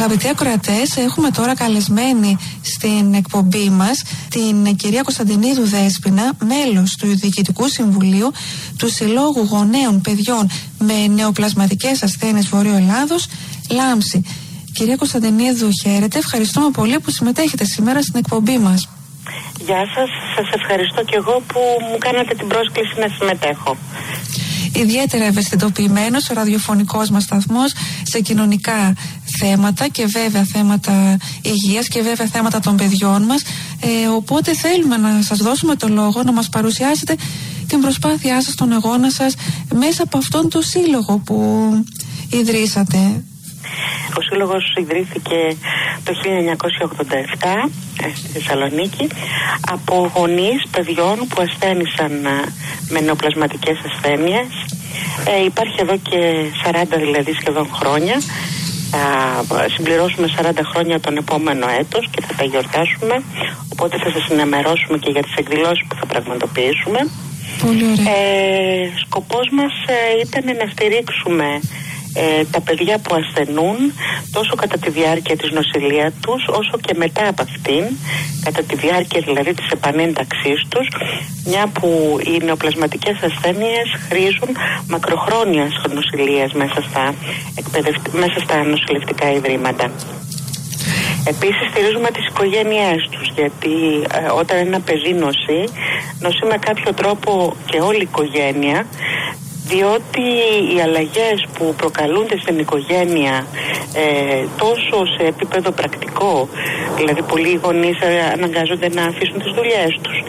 Αγαπητοί ακροατές, έχουμε τώρα καλεσμένη στην εκπομπή μας την κυρία Κωνσταντινίδου Δέσποινα, μέλος του Διοικητικού Συμβουλίου του Συλλόγου Γονέων Παιδιών με Νεοπλασματικές Ασθένειες Βορείου Ελλάδος, Λάμψη. Κυρία Κωνσταντινίδου, χαίρετε. Ευχαριστούμε πολύ που συμμετέχετε σήμερα στην εκπομπή μας. Γεια σας. Σας ευχαριστώ και εγώ που μου κάνατε την πρόσκληση να συμμετέχω. Ιδιαίτερα ευαισθητοποιημένος ο ραδιοφωνικός μας σταθμός σε κοινωνικά θέματα και βέβαια θέματα υγείας και βέβαια θέματα των παιδιών μας, οπότε θέλουμε να σας δώσουμε το λόγο να μας παρουσιάσετε την προσπάθειά σας, τον αγώνα σας μέσα από αυτόν τον σύλλογο που ιδρύσατε. Ο σύλλογος ιδρύθηκε το 1987 στη Θεσσαλονίκη από γονείς παιδιών που ασθένησαν με νεοπλασματικές ασθένειες. Υπάρχει εδώ και 40 δηλαδή σχεδόν χρόνια. Θα συμπληρώσουμε 40 χρόνια τον επόμενο έτος και θα τα γιορτάσουμε, οπότε θα σας ενημερώσουμε και για τις εκδηλώσεις που θα πραγματοποιήσουμε. Πολύ ωραία. Σκοπός μας ήταν να στηρίξουμε τα παιδιά που ασθενούν τόσο κατά τη διάρκεια της νοσηλείας τους όσο και μετά από αυτήν, κατά τη διάρκεια δηλαδή της επανένταξής τους, μια που οι νεοπλασματικές ασθένειες χρήζουν μακροχρόνιας νοσηλείας μέσα στα νοσηλευτικά ιδρύματα. Επίσης στηρίζουμε τις οικογένειές τους, γιατί όταν ένα παιδί νοσεί με κάποιο τρόπο και όλη η οικογένεια, διότι οι αλλαγές που προκαλούνται στην οικογένεια τόσο σε επίπεδο πρακτικό, δηλαδή πολλοί γονείς αναγκάζονται να αφήσουν τις δουλειές τους,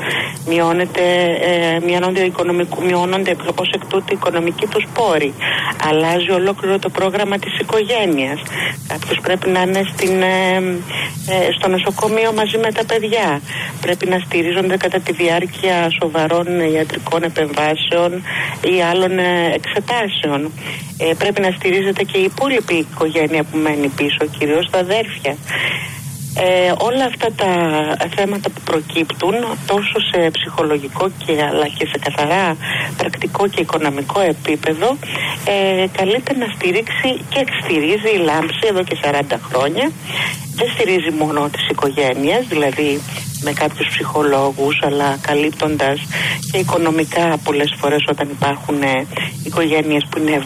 μειώνονται ως εκ τούτου οι οικονομικοί τους πόροι, αλλάζει ολόκληρο το πρόγραμμα της οικογένειας, κάποιος πρέπει να είναι στο νοσοκομείο μαζί με τα παιδιά, πρέπει να στηρίζονται κατά τη διάρκεια σοβαρών ιατρικών επεμβάσεων ή άλλων εξετάσεων. Πρέπει να στηρίζεται και η υπόλοιπη οικογένεια που μένει πίσω, κυρίως τα αδέρφια. Όλα αυτά τα θέματα που προκύπτουν τόσο σε ψυχολογικό αλλά και σε καθαρά πρακτικό και οικονομικό επίπεδο, καλείται να στηρίξει και στηρίζει η Λάμψη εδώ και 40 χρόνια. Δεν στηρίζει μόνο τις οικογένειες, δηλαδή με κάποιους ψυχολόγους, αλλά καλύπτοντας και οικονομικά πολλές φορές όταν υπάρχουν οικογένειες που είναι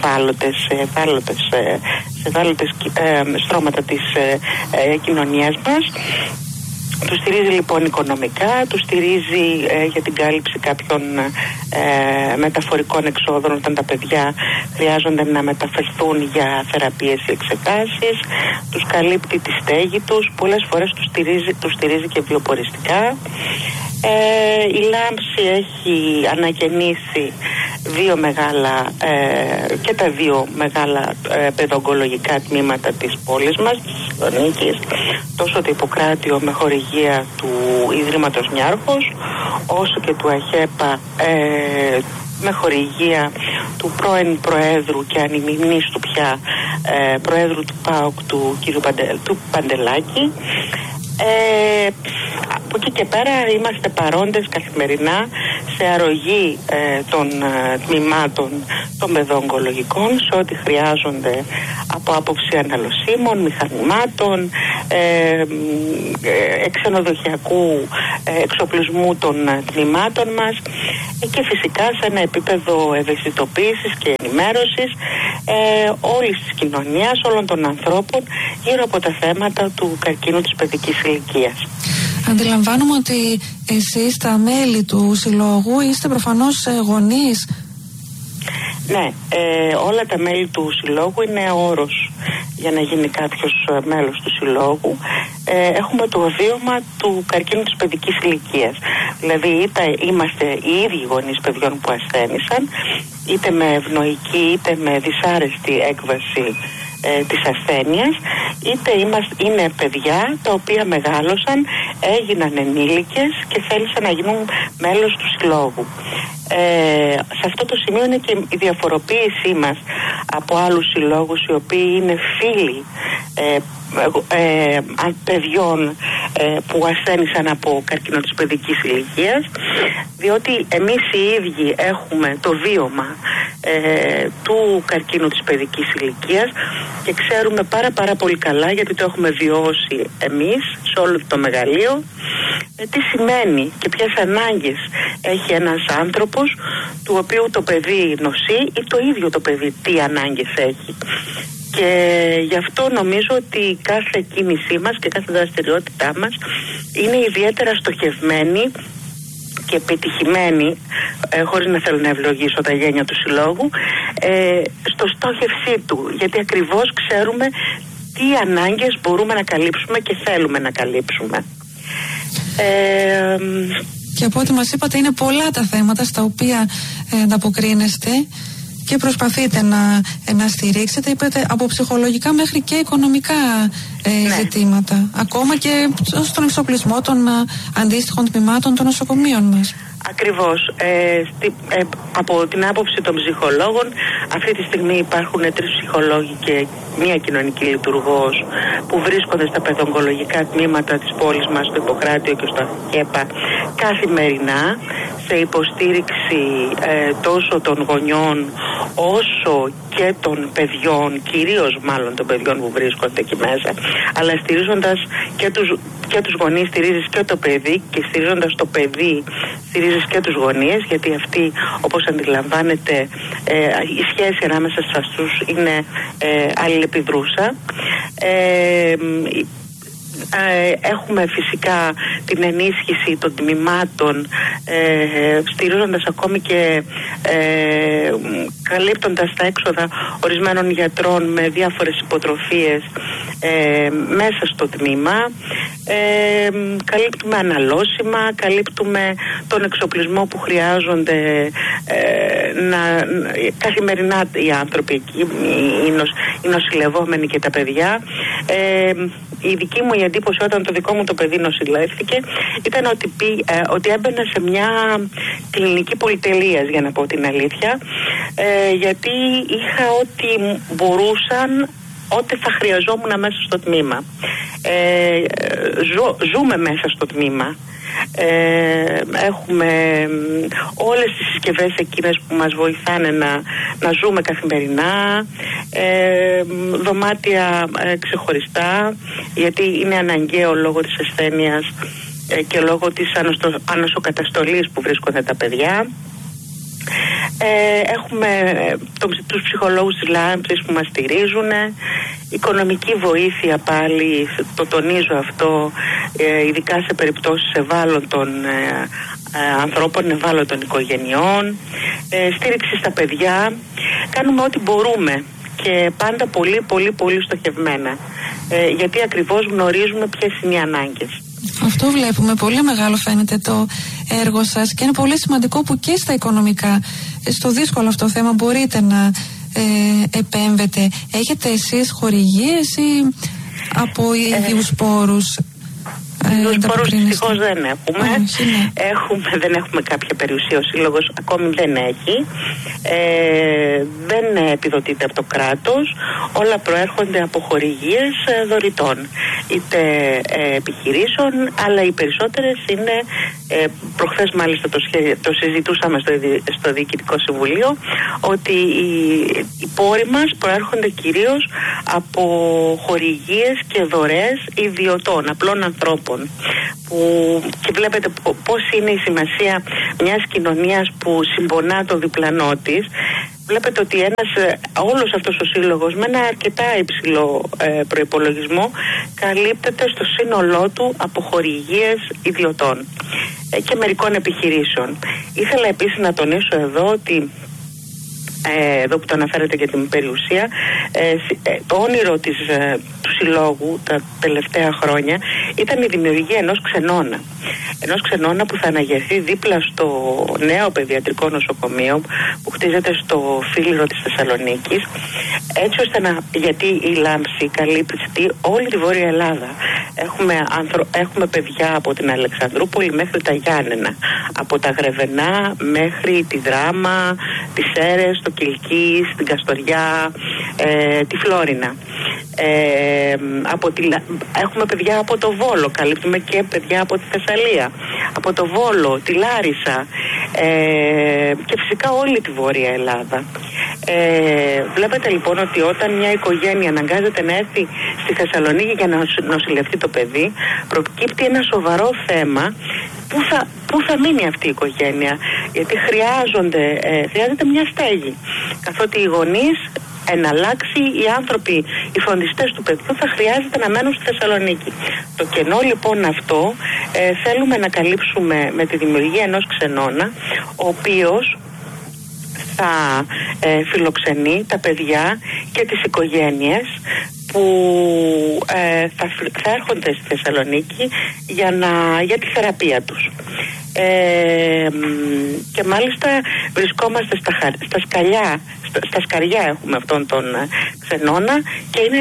ευάλωτες στρώματα της κοινωνίας μας. Του στηρίζει λοιπόν οικονομικά, του στηρίζει για την κάλυψη κάποιων μεταφορικών εξόδων όταν τα παιδιά χρειάζονται να μεταφερθούν για θεραπείες ή εξετάσεις, τους καλύπτει τη στέγη τους, πολλές φορές τους στηρίζει και βιοποριστικά. Η Λάμψη έχει ανακαινήσει και τα δύο μεγάλα παιδοογκολογικά τμήματα της πόλης μας, της Θεσσαλονίκης, τόσο το Ιπποκράτιο με χορηγία του Ιδρύματος Νιάρχος, όσο και του ΑΧΕΠΑ με χορηγία του πρώην Προέδρου και ανημιμνίστου πια Προέδρου του ΠΑΟΚ του κ. Παντελάκη. Από εκεί και πέρα είμαστε παρόντες καθημερινά σε αρρωγή των τμήματων των παιδοογκολογικών σε ό,τι χρειάζονται από άποψη αναλωσίμων, μηχανημάτων, ξενοδοχειακού εξοπλισμού των τμήματων μας και φυσικά σε ένα επίπεδο ευαισθητοποίησης και ενημέρωσης όλης της κοινωνίας, όλων των ανθρώπων γύρω από τα θέματα του καρκίνου της παιδικής ηλικίας. Αντιλαμβάνομαι ότι εσείς τα μέλη του συλλόγου είστε προφανώς γονείς. Ναι, όλα τα μέλη του συλλόγου είναι όρος για να γίνει κάποιος μέλος του συλλόγου. Έχουμε το βίωμα του καρκίνου της παιδικής ηλικίας. Δηλαδή είτε είμαστε οι ίδιοι γονείς παιδιών που ασθένησαν, είτε με ευνοϊκή είτε με δυσάρεστη έκβαση της ασθένειας, είτε είναι παιδιά τα οποία μεγάλωσαν, έγιναν ενήλικες και θέλησαν να γίνουν μέλος του συλλόγου. Σε αυτό το σημείο είναι και η διαφοροποίησή μας από άλλους συλλόγους οι οποίοι είναι φίλοι παιδιών που ασθένησαν από καρκίνο της παιδικής ηλικίας, διότι εμείς οι ίδιοι έχουμε το βίωμα του καρκίνου της παιδικής ηλικίας και ξέρουμε πάρα πολύ καλά, γιατί το έχουμε βιώσει εμείς σε όλο το μεγαλείο, τι σημαίνει και ποιες ανάγκες έχει ένας άνθρωπος του οποίου το παιδί νοσεί ή το ίδιο το παιδί τι ανάγκες έχει. Και γι' αυτό νομίζω ότι κάθε κίνησή μας και κάθε δραστηριότητά μας είναι ιδιαίτερα στοχευμένη και πετυχημένη, χωρίς να θέλω να ευλογήσω τα γένια του συλλόγου, στο στόχευσή του, γιατί ακριβώς ξέρουμε τι ανάγκες μπορούμε να καλύψουμε και θέλουμε να καλύψουμε. Και από ό,τι μας είπατε, είναι πολλά τα θέματα στα οποία ανταποκρίνεστε και προσπαθείτε να στηρίξετε, είπατε, από ψυχολογικά μέχρι και οικονομικά ζητήματα, ακόμα και στον εξοπλισμό των αντίστοιχων τμήματων των νοσοκομείων μας. Ακριβώς. Από την άποψη των ψυχολόγων, αυτή τη στιγμή υπάρχουν 3 ψυχολόγοι και 1 κοινωνική λειτουργός που βρίσκονται στα παιδοογκολογικά τμήματα της πόλης μας, στο Ιπποκράτιο και στο ΑΚΕΠΑ, καθημερινά, σε υποστήριξη τόσο των γονιών όσο και των παιδιών, κυρίως μάλλον των παιδιών που βρίσκονται εκεί μέσα, αλλά στηρίζοντας και τους γονείς, στηρίζεις και το παιδί, και στηρίζοντας το παιδί στηρίζεις και τους γονείς, γιατί αυτοί, όπως αντιλαμβάνεται, η σχέση ανάμεσα σε αυτούς είναι αλληλεπιδρούσα. Έχουμε φυσικά την ενίσχυση των τμήματων, στηρίζοντας ακόμη και καλύπτοντας τα έξοδα ορισμένων γιατρών με διάφορες υποτροφίες μέσα στο τμήμα. Καλύπτουμε αναλώσιμα, καλύπτουμε τον εξοπλισμό που χρειάζονται καθημερινά οι άνθρωποι εκεί, οι νοσηλευόμενοι και τα παιδιά. Η δική μου η εντύπωση όταν το δικό μου το παιδί νοσηλεύτηκε ήταν ότι έμπαινα σε μια κλινική πολυτελείας, για να πω την αλήθεια, γιατί είχα ό,τι μπορούσαν, ό,τι θα χρειαζόμουν μέσα στο τμήμα. Ζούμε μέσα στο τμήμα. Έχουμε όλες τις συσκευές εκείνες που μας βοηθάνε να ζούμε καθημερινά, δωμάτια ξεχωριστά, γιατί είναι αναγκαίο λόγω της ασθένειας και λόγω της ανοσοκαταστολής που βρίσκονται τα παιδιά. Έχουμε τους ψυχολόγους της Λάμψης που μας στηρίζουν, οικονομική βοήθεια πάλι, το τονίζω αυτό, ειδικά σε περιπτώσεις ευάλωτων ανθρώπων, ευάλωτων οικογενειών, στήριξη στα παιδιά. Κάνουμε ό,τι μπορούμε και πάντα πολύ στοχευμένα, γιατί ακριβώς γνωρίζουμε ποιες είναι οι ανάγκες. Αυτό βλέπουμε, πολύ μεγάλο φαίνεται το έργο σας και είναι πολύ σημαντικό που και στα οικονομικά, στο δύσκολο αυτό θέμα, μπορείτε να επέμβετε. Έχετε εσείς χορηγίες ή από ίδιους πόρους? Τους πόρους δυστυχώς δεν έχουμε. Δεν έχουμε κάποια περιουσία, ο σύλλογος ακόμη δεν έχει. Δεν επιδοτείται από το κράτος. Όλα προέρχονται από χορηγίες δωρητών, είτε επιχειρήσεων, αλλά οι περισσότερες είναι, προχθές μάλιστα το συζητούσαμε στο Διοικητικό Συμβουλίο, ότι οι πόροι μας προέρχονται κυρίως από χορηγίες και δωρεές ιδιωτών, απλών ανθρώπων. Και βλέπετε πώς είναι η σημασία μιας κοινωνίας που συμπονά το διπλανό της. Βλέπετε ότι όλος αυτός ο σύλλογος με ένα αρκετά υψηλό προϋπολογισμό καλύπτεται στο σύνολό του από χορηγίες ιδιωτών και μερικών επιχειρήσεων. Ήθελα επίσης να τονίσω εδώ ότι εδώ που το αναφέρετε για την περιουσία, το όνειρο του συλλόγου τα τελευταία χρόνια ήταν η δημιουργία ενός ξενώνα που θα αναγερθεί δίπλα στο νέο παιδιατρικό νοσοκομείο που χτίζεται στο Φίλιρο της Θεσσαλονίκης, έτσι ώστε γιατί η Λάμψη καλύπτει όλη τη Βόρεια Ελλάδα. Έχουμε παιδιά από την Αλεξανδρούπολη μέχρι τα Γιάννενα, από τα Γρεβενά μέχρι τη Δράμα, τις Σέρρες, το Κιλκής, την Καστοριά, τη Φλόρινα. Έχουμε παιδιά από το Βόλο, καλύπτουμε και παιδιά από τη Θεσσαλία, από το Βόλο, τη Λάρισα και φυσικά όλη τη Βόρεια Ελλάδα. Βλέπετε λοιπόν ότι όταν μια οικογένεια αναγκάζεται να έρθει στη Θεσσαλονίκη για να νοσηλευτεί το παιδί, προκύπτει ένα σοβαρό θέμα. Πού θα μείνει αυτή η οικογένεια, γιατί χρειάζεται μια στέγη, καθότι οι γονείς εν αλλάξει οι άνθρωποι, οι φροντιστές του παιδιού θα χρειάζεται να μένουν στη Θεσσαλονίκη. Το κενό λοιπόν αυτό θέλουμε να καλύψουμε με τη δημιουργία ενός ξενώνα, ο οποίος θα φιλοξενεί τα παιδιά και τις οικογένειες που θα έρχονται στη Θεσσαλονίκη για τη θεραπεία τους. Και μάλιστα βρισκόμαστε στα σκαριά έχουμε αυτόν τον ξενώνα και είναι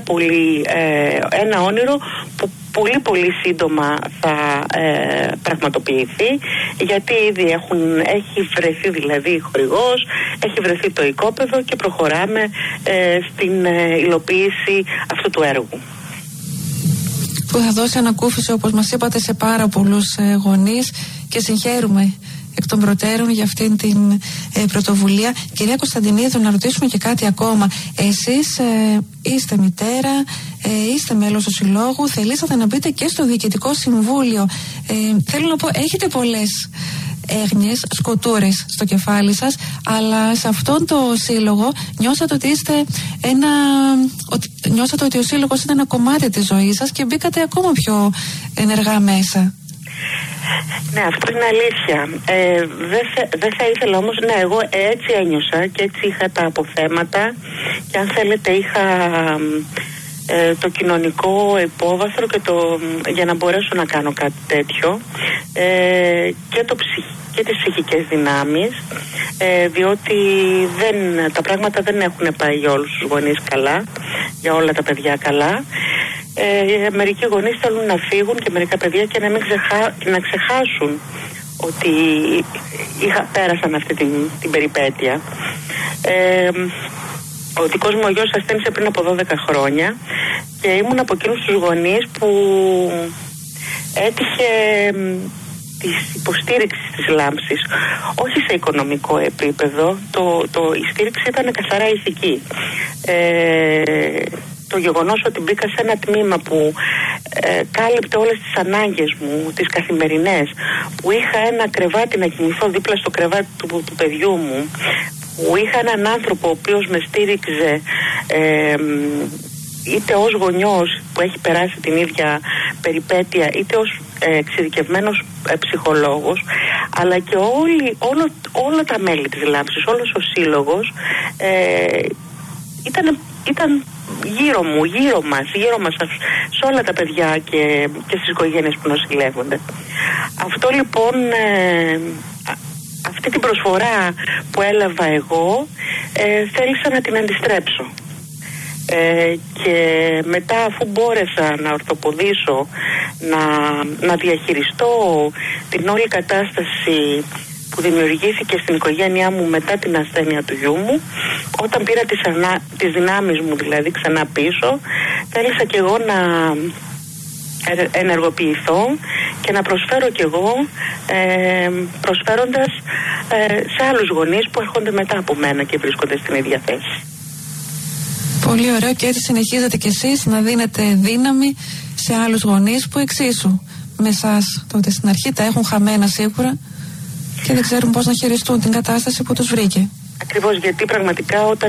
ένα όνειρο που πολύ πολύ σύντομα θα πραγματοποιηθεί, γιατί ήδη έχει βρεθεί δηλαδή χορηγός, έχει βρεθεί το οικόπεδο και προχωράμε στην υλοποίηση αυτού του έργου. Που θα δώσει ανακούφιση, όπως μας είπατε, σε πάρα πολλούς γονείς και συγχαίρουμε εκ των προτέρων για αυτήν την πρωτοβουλία. Κυρία Κωνσταντινίδου, να ρωτήσουμε και κάτι ακόμα. Εσείς είστε μητέρα, είστε μέλος του Συλλόγου, θελήσατε να μπείτε και στο Διοικητικό Συμβούλιο. Θέλω να πω, έχετε πολλές έγνοιες, σκοτούρες στο κεφάλι σας, αλλά σε αυτόν το σύλλογο νιώσατε ότι ο σύλλογος είναι ένα κομμάτι της ζωής σας και μπήκατε ακόμα πιο ενεργά μέσα. Ναι, αυτό είναι αλήθεια. Δεν θα ήθελα όμως, εγώ έτσι ένιωσα και έτσι είχα τα αποθέματα και αν θέλετε είχα το κοινωνικό υπόβαθρο για να μπορέσω να κάνω κάτι τέτοιο και τις ψυχικές δυνάμεις, διότι τα πράγματα δεν έχουν πάει για όλους τους γονείς καλά, για όλα τα παιδιά καλά. Μερικοί γονείς θέλουν να φύγουν και μερικά παιδιά και να ξεχάσουν ότι πέρασαν αυτή την περιπέτεια. Ο δικός μου ο γιος ασθένησε πριν από 12 χρόνια και ήμουν από εκείνους τους γονείς που έτυχε της υποστήριξης της λάμψης, όχι σε οικονομικό επίπεδο. Η στήριξη ήταν καθαρά ηθική. Το γεγονός ότι μπήκα σε ένα τμήμα που κάλυπτε όλες τις ανάγκες μου, τις καθημερινές, που είχα ένα κρεβάτι να κοιμηθώ δίπλα στο κρεβάτι του παιδιού μου, που είχα έναν άνθρωπο ο οποίος με στήριξε είτε ως γονιός που έχει περάσει την ίδια περιπέτεια, είτε ως εξειδικευμένος ψυχολόγος, αλλά και όλα τα μέλη της λάμψης, όλος ο σύλλογος ήταν γύρω μας σε όλα τα παιδιά και στις οικογένειες που νοσηλεύονται. Αυτό λοιπόν, αυτή την προσφορά που έλαβα εγώ, θέλησα να την αντιστρέψω. Και μετά, αφού μπόρεσα να ορθοποδήσω, να διαχειριστώ την όλη κατάσταση που δημιουργήθηκε στην οικογένειά μου μετά την ασθένεια του γιού μου, όταν πήρα τις δυνάμεις μου δηλαδή ξανά πίσω, θέλησα και εγώ να ενεργοποιηθώ και να προσφέρω κι εγώ, προσφέροντας σε άλλους γονείς που έρχονται μετά από μένα και βρίσκονται στην ίδια θέση. Πολύ ωραίο, και έτσι συνεχίζετε κι εσείς να δίνετε δύναμη σε άλλους γονείς που εξίσου με εσάς τότε στην αρχή τα έχουν χαμένα σίγουρα και δεν ξέρουν πώς να χειριστούν την κατάσταση που τους βρήκε. Ακριβώς, γιατί πραγματικά όταν